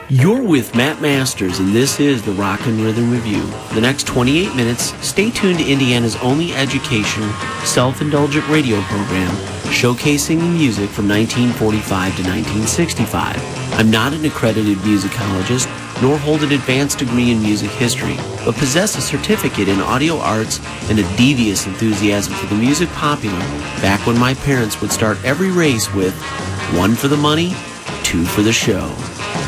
You're with Matt Masters, and this is the Rock and Rhythm Review. For the next 28 minutes, stay tuned to Indiana's only educational, self-indulgent radio program showcasing the music from 1945 to 1965. I'm not an accredited musicologist, nor hold an advanced degree in music history, but possess a certificate in audio arts and a devious enthusiasm for the music popular back when my parents would start every race with 1 for the money, 2 for the show.